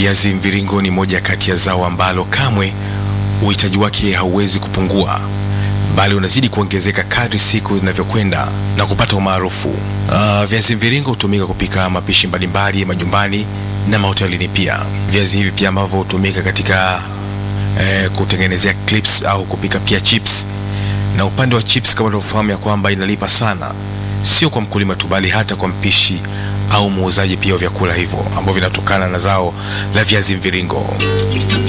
Viazi mviringo ni moja kati ya zao ambalo kamwe uhitaji wake hauwezi kupungua, bali unazidi kuongezeka kadri siku zinavyokwenda na kupata umaarufu. Viazi mviringo hutumika kupika mapishi mbalimbali majumbani na mahotelini pia. Viazi hivi pia ambavyo hutumika katika kutengenezea clips au kupika pia chips. Na upande wa chips, kama tunavyofahamu ya kwamba inalipa sana, sio kwa mkulima tu bali hata kwa mpishi au muuzaji pia wa vyakula hivyo ambavyo vinatokana na zao la viazi mviringo.